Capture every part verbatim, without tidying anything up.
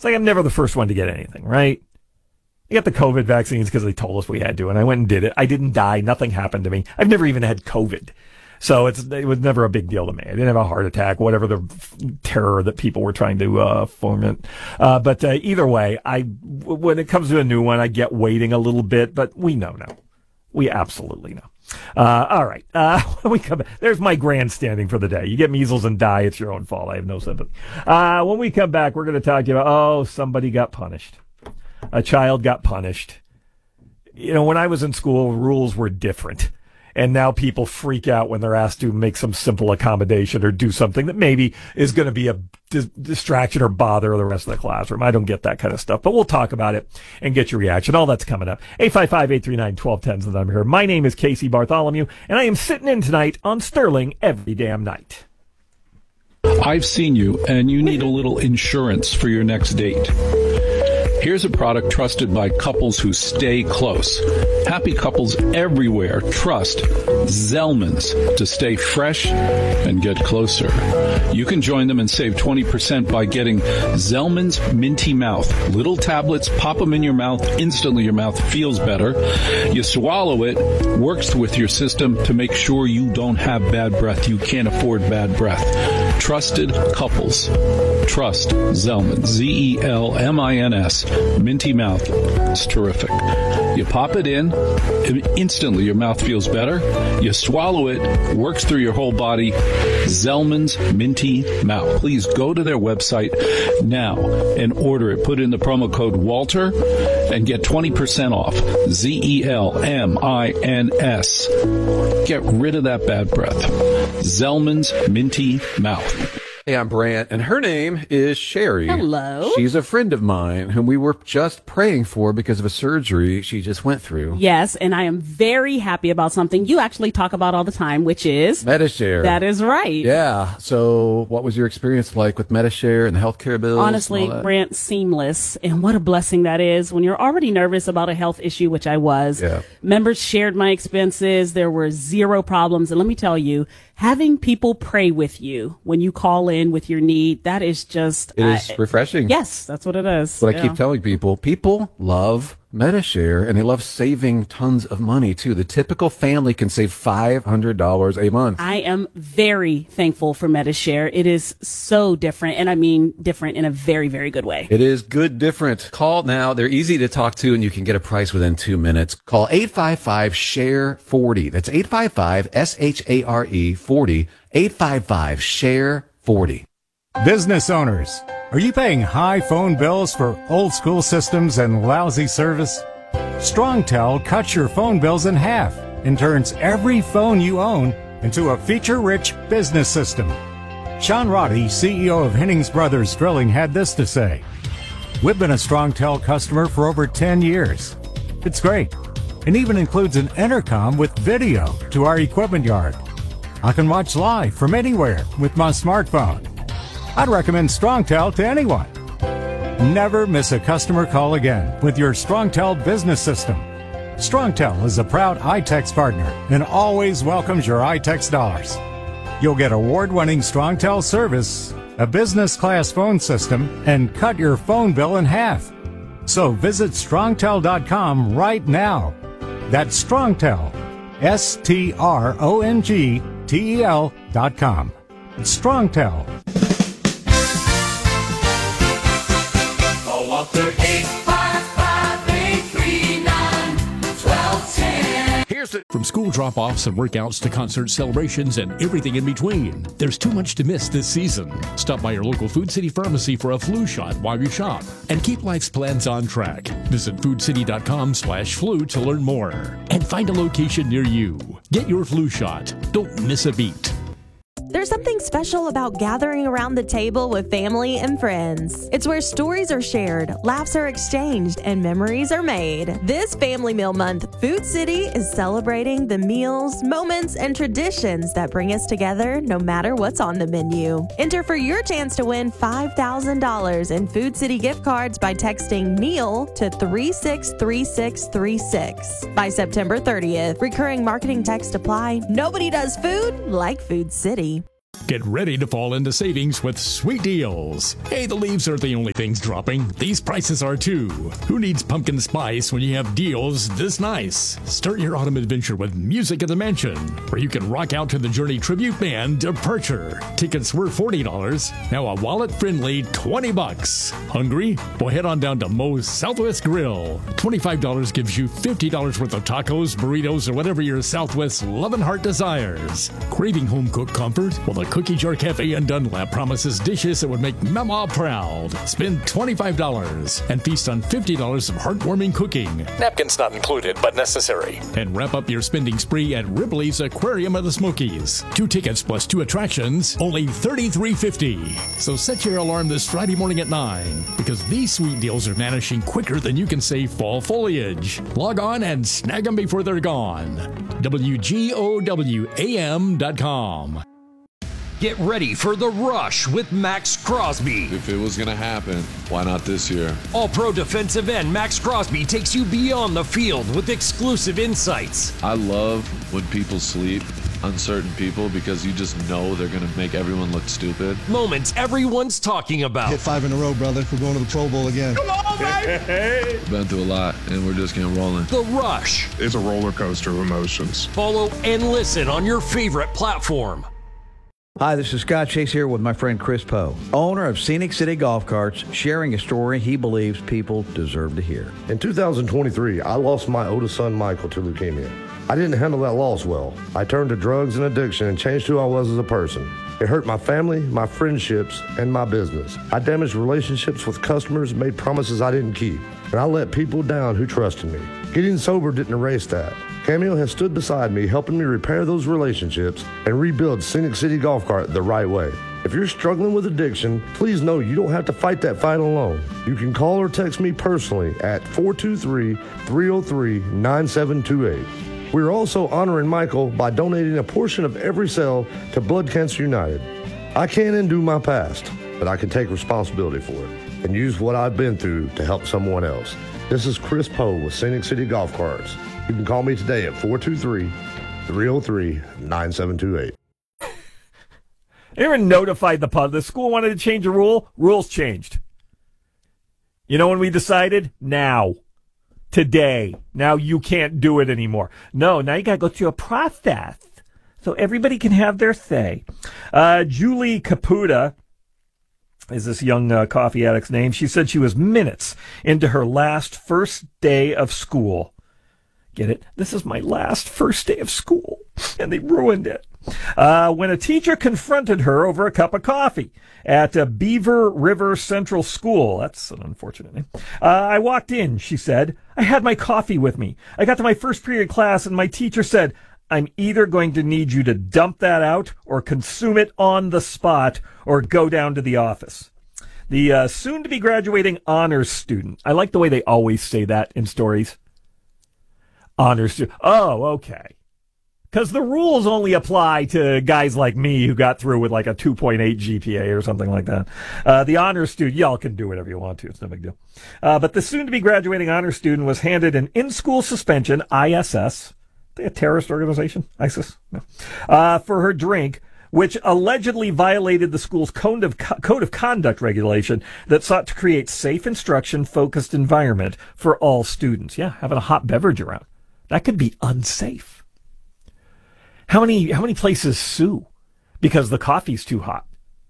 It's like I'm never the first one to get anything, right? I got the COVID vaccines because they told us we had to, and I went and did it. I didn't die. Nothing happened to me. I've never even had COVID. So it's it was never a big deal to me. I didn't have a heart attack, whatever the f- terror that people were trying to uh, foment. Uh, but uh, either way, I when it comes to a new one, I get waiting a little bit. But we know now. We absolutely know. Uh, all right. Uh, when we come back, there's my grandstanding for the day. You get measles and die, it's your own fault. I have no sympathy. Uh, when we come back, we're going to talk to you about, oh, somebody got punished. A child got punished. You know, when I was in school, rules were different. And now people freak out when they're asked to make some simple accommodation or do something that maybe is going to be a dis- distraction or bother the rest of the classroom. I don't get that kind of stuff, but we'll talk about it and get your reaction. All that's coming up. eight five five, eight three nine, one two one zero is the number here. My name is Casey Bartholomew, and I am sitting in tonight on Sterling every damn night. I've seen you, and you need a little insurance for your next date. Here's a product trusted by couples who stay close. Happy couples everywhere trust Zellman's to stay fresh and get closer. You can join them and save twenty percent by getting Zellman's Minty Mouth. Little tablets, pop them in your mouth. Instantly your mouth feels better. You swallow it, works with your system to make sure you don't have bad breath. You can't afford bad breath. Trusted couples. Trust Zellman. Z E L M I N S. Minty Mouth. It's terrific. You pop it in, instantly your mouth feels better. You swallow it, works through your whole body. Zellman's Minty Mouth. Please go to their website now and order it. Put in the promo code Walter and get twenty percent off. Z E L M I N S. Get rid of that bad breath. Zellman's Minty Mouth. Hey, I'm Brant, and her name is Sherry. Hello. She's a friend of mine whom we were just praying for because of a surgery she just went through. Yes, and I am very happy about something you actually talk about all the time, which is Medi-Share. That is right. Yeah. So what was your experience like with Medi-Share and the healthcare bills? Honestly, Brant, seamless. And what a blessing that is when you're already nervous about a health issue, which I was. Yeah. Members shared my expenses. There were zero problems. And let me tell you, having people pray with you when you call in with your need, that is just... It is uh, refreshing. Yes, that's what it is. What yeah. I keep telling people, people love Medi-Share, and they love saving tons of money, too. The typical family can save five hundred dollars a month. I am very thankful for Medi-Share. It is so different, and I mean different in a very, very good way. It is good different. Call now. They're easy to talk to, and you can get a price within two minutes. Call eight five five, S H A R E, forty. That's eight five five, S H A R E, forty. eight five five, S H A R E, forty. Business owners, are you paying high phone bills for old school systems and lousy service? StrongTel cuts your phone bills in half and turns every phone you own into a feature-rich business system. Sean Roddy, C E O of Hennings Brothers Drilling, had this to say. We've been a StrongTel customer for over ten years. It's great, and even includes an intercom with video to our equipment yard. I can watch live from anywhere with my smartphone. I'd recommend StrongTel to anyone. Never miss a customer call again with your StrongTel business system. StrongTel is a proud iTex partner and always welcomes your iTex dollars. You'll get award-winning StrongTel service, a business-class phone system, and cut your phone bill in half. So visit strongtel dot com right now. That's StrongTel, S T R O N G T E L dot com. StrongTel. Walter, eight five five, eight three nine, one two one zero. Here's the... From school drop-offs and workouts to concert celebrations and everything in between, there's too much to miss this season. Stop by your local Food City pharmacy for a flu shot while you shop and keep life's plans on track. Visit foodcity.com slash flu to learn more and find a location near you. Get your flu shot. Don't miss a beat. There's something special about gathering around the table with family and friends. It's where stories are shared, laughs are exchanged, and memories are made. This Family Meal Month, Food City is celebrating the meals, moments, and traditions that bring us together no matter what's on the menu. Enter for your chance to win five thousand dollars in Food City gift cards by texting MEAL to three six three six three six. By September thirtieth, recurring marketing text apply. Nobody does food like Food City. Get ready to fall into savings with sweet deals. Hey, the leaves aren't the only things dropping. These prices are too. Who needs pumpkin spice when you have deals this nice? Start your autumn adventure with Music at the Mansion, where you can rock out to the Journey tribute band Departure. Tickets were forty dollars. Now a wallet-friendly twenty bucks. Hungry? Well, head on down to Moe's Southwest Grill. twenty-five dollars gives you fifty dollars worth of tacos, burritos, or whatever your Southwest loving heart desires. Craving home-cooked comfort? Well, the Cookie Jar Cafe in Dunlap promises dishes that would make Mama proud. Spend twenty-five dollars and feast on fifty dollars of heartwarming cooking. Napkins not included, but necessary. And wrap up your spending spree at Ripley's Aquarium of the Smokies. Two tickets plus two attractions, only thirty-three fifty. So set your alarm this Friday morning at nine, because these sweet deals are vanishing quicker than you can save fall foliage. Log on and snag them before they're gone. W G O W A M dot com. Get ready for the rush with Max Crosby. If it was going to happen, why not this year? All-pro defensive end Max Crosby takes you beyond the field with exclusive insights. I love when people sleep, uncertain people, because you just know they're going to make everyone look stupid. Moments everyone's talking about. Hit five in a row, brother. We're going to the Pro Bowl again. Come on, baby! Been through a lot, and we're just getting rolling. The Rush. It's a roller coaster of emotions. Follow and listen on your favorite platform. Hi, this is Scott Chase here with my friend Chris Poe, owner of Scenic City Golf Carts, sharing a story he believes people deserve to hear. In two thousand twenty-three, I lost my oldest son, Michael, to leukemia. I didn't handle that loss well. I turned to drugs and addiction and changed who I was as a person. It hurt my family, my friendships, and my business. I damaged relationships with customers, made promises I didn't keep, and I let people down who trusted me. Getting sober didn't erase that. Cameo has stood beside me, helping me repair those relationships and rebuild Scenic City Golf Cart the right way. If you're struggling with addiction, please know you don't have to fight that fight alone. You can call or text me personally at four two three, three oh three, nine seven two eight. We're also honoring Michael by donating a portion of every sale to Blood Cancer United. I can't undo my past, but I can take responsibility for it and use what I've been through to help someone else. This is Chris Poe with Scenic City Golf Carts. You can call me today at four two three, three oh three, nine seven two eight. Aaron notified the pub. The school wanted to change a rule. Rules changed. You know when we decided? Now. Today. Now you can't do it anymore. No, now you got to go through a process so everybody can have their say. Uh, Julie Caputa is this young uh, coffee addict's name. She said she was minutes into her last first day of school. Get it? This is my last first day of school, and they ruined it. Uh, when a teacher confronted her over a cup of coffee at uh, Beaver River Central School. That's an unfortunate name. Uh, I walked in, she said. I had my coffee with me. I got to my first period class, and my teacher said, I'm either going to need you to dump that out or consume it on the spot or go down to the office. The uh, soon-to-be graduating honors student. I like the way they always say that in stories. Honors student. Oh, okay. Because the rules only apply to guys like me who got through with like a two point eight G P A or something like that. Uh, the honors student, y'all can do whatever you want to. It's no big deal. Uh, but the soon-to-be graduating honors student was handed an in-school suspension, I S S, a terrorist organization, ISIS, no, uh, for her drink, which allegedly violated the school's code of, code of conduct regulation that sought to create safe instruction-focused environment for all students. Yeah, having a hot beverage around. That could be unsafe. How many how many places sue because the coffee's too hot?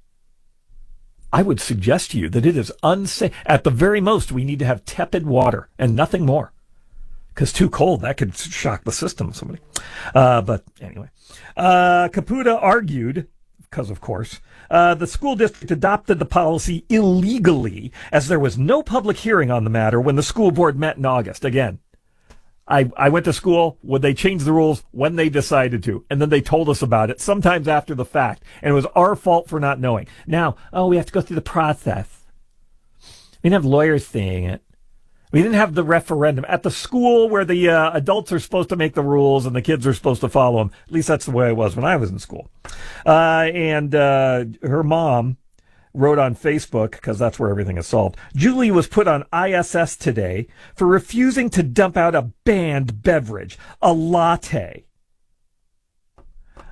I would suggest to you that it is unsafe. At the very most, we need to have tepid water and nothing more. Because too cold, that could shock the system of somebody. Uh, but anyway, uh, Caputa argued, because of course, uh, the school district adopted the policy illegally as there was no public hearing on the matter when the school board met in August. Again, I, I went to school when they changed the rules when they decided to, and then they told us about it, sometimes after the fact, and it was our fault for not knowing. Now, oh, we have to go through the process. We didn't have lawyers saying it. We didn't have the referendum. At the school where the uh, adults are supposed to make the rules and the kids are supposed to follow them, at least that's the way it was when I was in school. Uh, and uh, her mom wrote on Facebook, because that's where everything is solved, Julie was put on I S S today for refusing to dump out a banned beverage, a latte.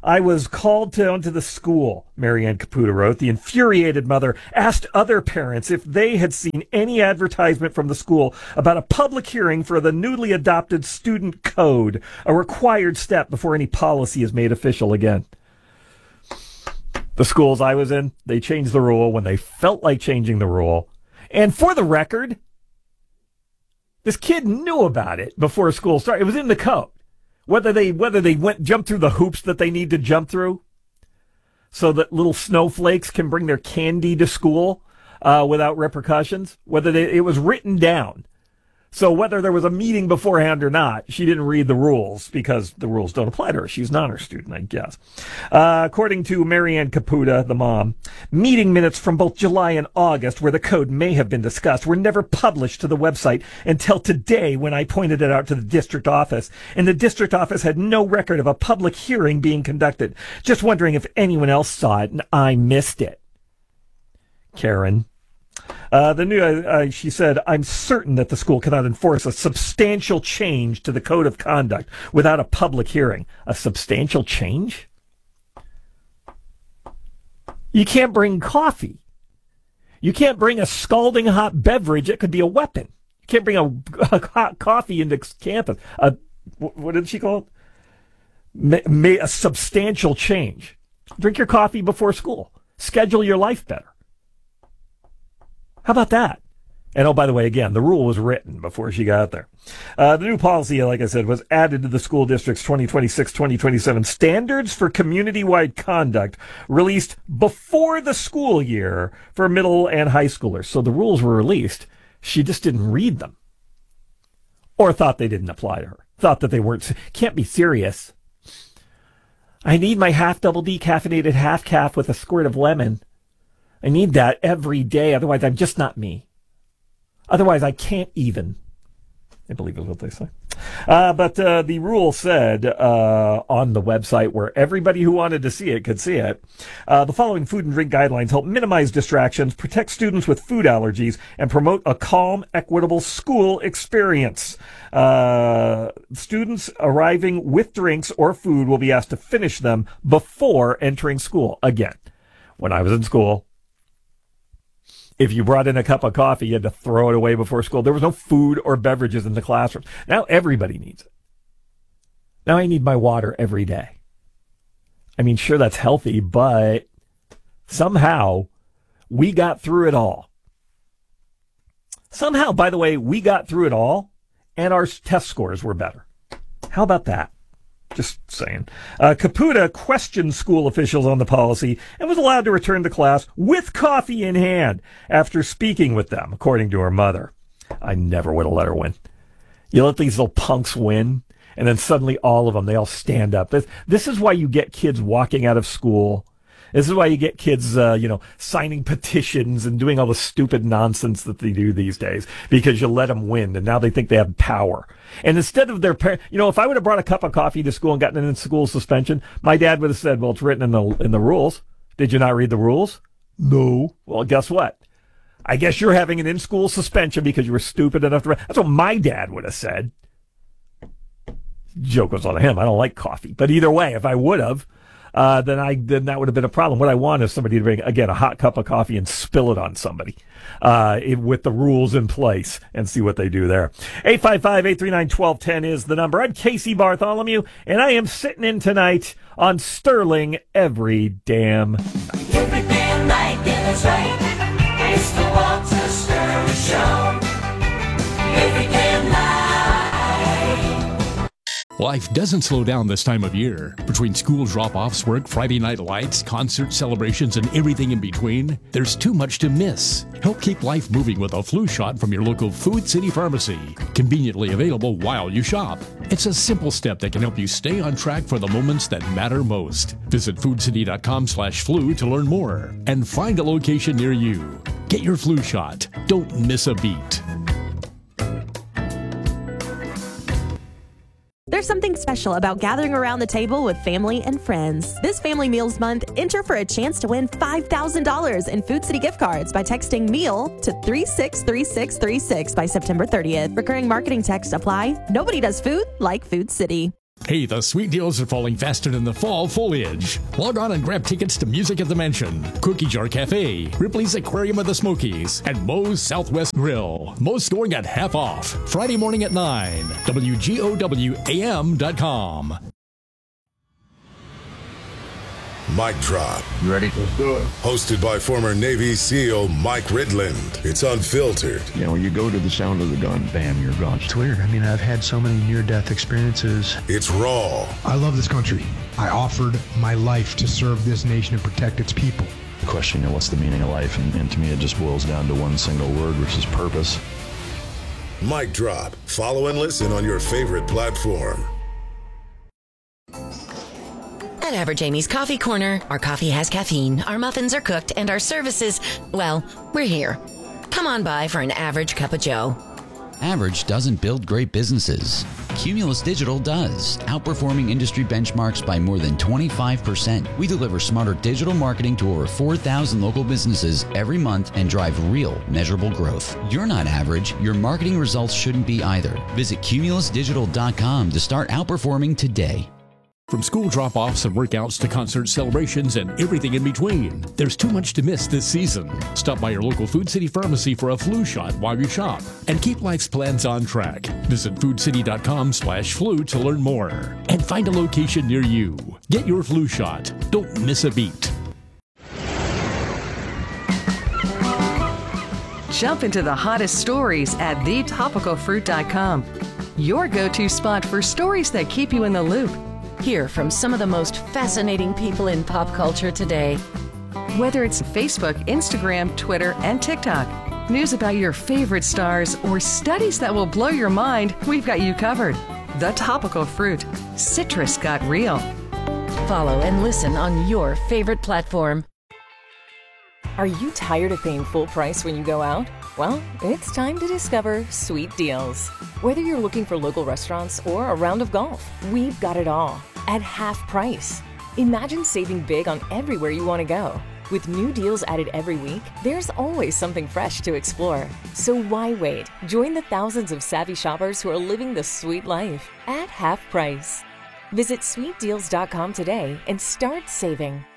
I was called down to the school, Marianne Caputa wrote. The infuriated mother asked other parents if they had seen any advertisement from the school about a public hearing for the newly adopted student code, a required step before any policy is made official again. The schools I was in, they changed the rule when they felt like changing the rule. And for the record, this kid knew about it before school started. It was in the code. Whether they whether they went jump through the hoops that they need to jump through so that little snowflakes can bring their candy to school uh, without repercussions, whether they, it was written down. So whether there was a meeting beforehand or not, she didn't read the rules because the rules don't apply to her. She's an honor student, I guess. Uh, according to Marianne Caputa, the mom, meeting minutes from both July and August where the code may have been discussed were never published to the website until today when I pointed it out to the district office. And the district office had no record of a public hearing being conducted. Just wondering if anyone else saw it and I missed it. Karen. Uh, the new, uh, uh, she said, I'm certain that the school cannot enforce a substantial change to the code of conduct without a public hearing. A substantial change? You can't bring coffee. You can't bring a scalding hot beverage. It could be a weapon. You can't bring a, a hot coffee into campus. A, what did she call it? May, may, a substantial change. Drink your coffee before school. Schedule your life better. How about that? And oh, by the way, again, the rule was written before she got there. Uh, the new policy, like I said, was added to the school district's twenty twenty-six twenty twenty-seven standards for community-wide conduct released before the school year for middle and high schoolers. So the rules were released. She just didn't read them. Or thought they didn't apply to her. Thought that they weren't. Can't be serious. I need my half double decaffeinated half calf with a squirt of lemon. I need that every day. Otherwise, I'm just not me. Otherwise, I can't even. I believe is what they say. Uh, but uh, the rule said uh, on the website where everybody who wanted to see it could see it, uh, the following food and drink guidelines help minimize distractions, protect students with food allergies, and promote a calm, equitable school experience. Uh, students arriving with drinks or food will be asked to finish them before entering school. Again, when I was in school, if you brought in a cup of coffee, you had to throw it away before school. There was no food or beverages in the classroom. Now everybody needs it. Now I need my water every day. I mean, sure, that's healthy, but somehow we got through it all. Somehow, by the way, we got through it all, and our test scores were better. How about that? Just saying. Uh, Caputa questioned school officials on the policy and was allowed to return to class with coffee in hand after speaking with them, according to her mother. I never would have let her win. You let these little punks win, and then suddenly all of them, they all stand up. This, this is why you get kids walking out of school. This is why you get kids, uh, you know, signing petitions and doing all the stupid nonsense that they do these days because you let them win, and now they think they have power. And instead of their parents, you know, if I would have brought a cup of coffee to school and gotten an in-school suspension, my dad would have said, well, it's written in the in the rules. Did you not read the rules? No. Well, guess what? I guess you're having an in-school suspension because you were stupid enough to read. That's what my dad would have said. Joke was on him. I don't like coffee. But either way, if I would have, Uh, then I then that would have been a problem. What I want is somebody to bring, again, a hot cup of coffee and spill it on somebody uh, it, with the rules in place and see what they do there. eight five five, eight three nine, one two one zero is the number. I'm Casey Bartholomew, and I am sitting in tonight on Sterling every damn night. Every damn night, yeah, that's right. It's the Walter Sterling Show. Every damn night. Life doesn't slow down this time of year. Between school drop-offs, work, Friday night lights, concert celebrations, and everything in between, there's too much to miss. Help keep life moving with a flu shot from your local Food City Pharmacy. Conveniently available while you shop. It's a simple step that can help you stay on track for the moments that matter most. Visit foodcity.com slash flu to learn more and find a location near you. Get your flu shot. Don't miss a beat. There's something special about gathering around the table with family and friends. This Family Meals Month, enter for a chance to win five thousand dollars in Food City gift cards by texting MEAL to three six three six three six by September thirtieth. Recurring marketing text apply. Nobody does food like Food City. Hey, the sweet deals are falling faster than the fall foliage. Log on and grab tickets to Music at the Mansion, Cookie Jar Cafe, Ripley's Aquarium of the Smokies, and Moe's Southwest Grill. Moe's going at half off. Friday morning at nine. W G O W A M dot com. Mic Drop. You ready? Let's do it. Hosted by former Navy SEAL Mike Ridland. It's unfiltered. You know, when you go to the sound of the gun, bam, you're gone. It's weird. I mean, I've had so many near-death experiences. It's raw. I love this country. I offered my life to serve this nation and protect its people. The question, you know, what's the meaning of life? And, and to me, it just boils down to one single word, which is purpose. Mic Drop. Follow and listen on your favorite platform. At Average Amy's Coffee Corner, our coffee has caffeine, our muffins are cooked, and our services, well, we're here. Come on by for an average cup of joe. Average doesn't build great businesses. Cumulus Digital does, outperforming industry benchmarks by more than twenty-five percent. We deliver smarter digital marketing to over four thousand local businesses every month and drive real, measurable growth. You're not average. Your marketing results shouldn't be either. Visit cumulus digital dot com to start outperforming today. From school drop-offs and workouts to concert celebrations and everything in between, there's too much to miss this season. Stop by your local Food City pharmacy for a flu shot while you shop and keep life's plans on track. Visit food city dot com slash flu to learn more and find a location near you. Get your flu shot. Don't miss a beat. Jump into the hottest stories at the topical fruit dot com. Your go-to spot for stories that keep you in the loop. Hear from some of the most fascinating people in pop culture today. Whether it's Facebook, Instagram, Twitter, and TikTok, news about your favorite stars, or studies that will blow your mind, we've got you covered. The Topical Fruit. Citrus got real. Follow and listen on your favorite platform. Are you tired of paying full price when you go out? Well, it's time to discover Sweet Deals. Whether you're looking for local restaurants or a round of golf, we've got it all at half price. Imagine saving big on everywhere you want to go. With new deals added every week, there's always something fresh to explore. So why wait? Join the thousands of savvy shoppers who are living the sweet life at half price. Visit sweet deals dot com today and start saving.